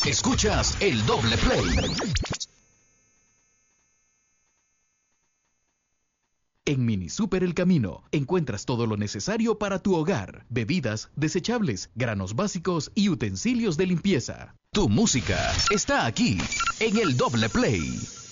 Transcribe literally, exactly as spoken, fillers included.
Escuchas el doble play. En Mini Super El Camino encuentras todo lo necesario para tu hogar: bebidas, desechables, granos básicos y utensilios de limpieza. Tu música está aquí, en el doble play.